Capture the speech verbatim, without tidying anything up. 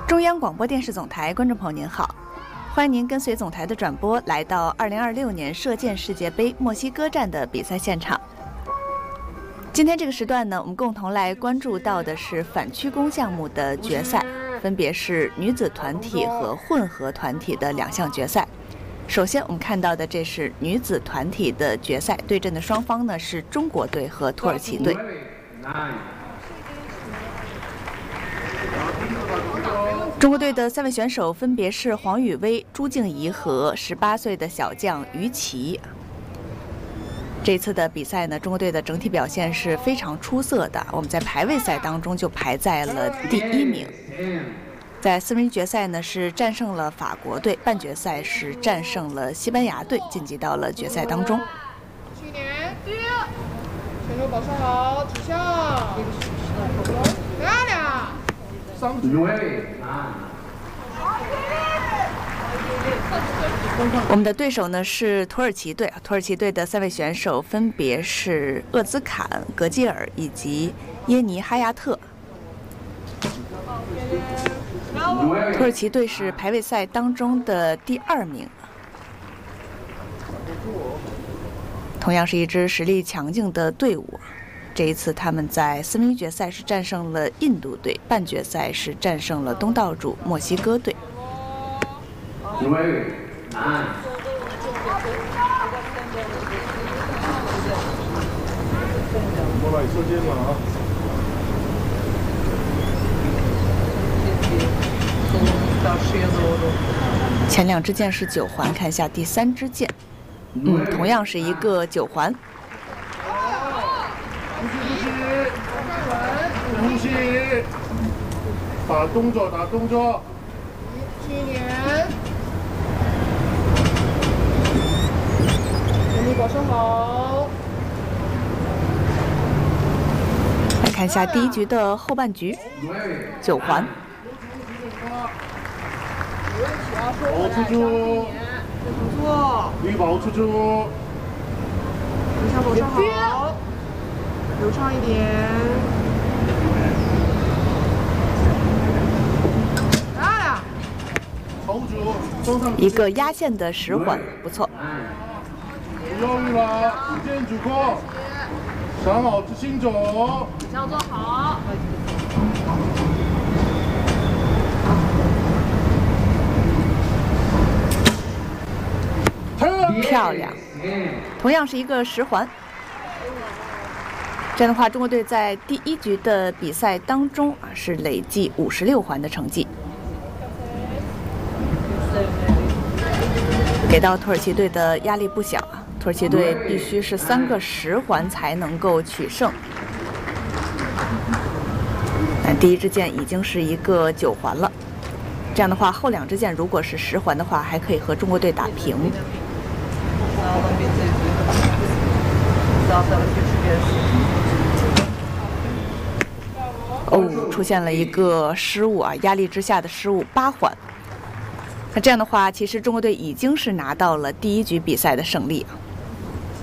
中央广播电视总台观众朋友您好，欢迎您跟随总台的转播来到二零二六年射箭世界杯墨西哥站的比赛现场。今天这个时段呢，我们共同来关注到的是反曲弓项目的决赛，分别是女子团体和混合团体的两项决赛。首先我们看到的这是女子团体的决赛，对阵的双方呢是中国队和土耳其队。中国队的三位选手分别是黄雨薇、朱静怡和十八岁的小将于琦。这次的比赛呢，中国队的整体表现是非常出色的。我们在排位赛当中就排在了第一名，在四分之一决赛呢是战胜了法国队，半决赛是战胜了西班牙队，晋级到了决赛当中。 去年，选手保持好，体向，漂亮。 我们的对手呢是土耳其队，土耳其队的三位选手分别是厄兹坎、格基尔以及耶尼哈亚特。土耳其队是排位赛当中的第二名，同样是一支实力强劲的队伍。这一次他们在四分之一决赛是战胜了印度队，半决赛是战胜了东道主墨西哥队。前两支箭是九环，看一下第三支箭，嗯，同样是一个九环。 呼吸，打动作，打动作。 去年，全力保持好。 来看一下第一局的后半局，九环。 保持住， 不错。 你保持住。 等下保持好，流畅一点。 一个压线的十环，不错。 别犹豫了，时间足够，想好自行走。 要做好。 漂亮，同样是一个十环。这样的话，中国队在第一局的比赛当中啊是累计五十六环的成绩。给到土耳其队的压力不小啊，土耳其队必须是三个十环才能够取胜。那第一支箭已经是一个九环了，这样的话后两支箭如果是十环的话，还可以和中国队打平。哦，出现了一个失误啊，压力之下的失误，八环。那这样的话，其实中国队已经是拿到了第一局比赛的胜利啊。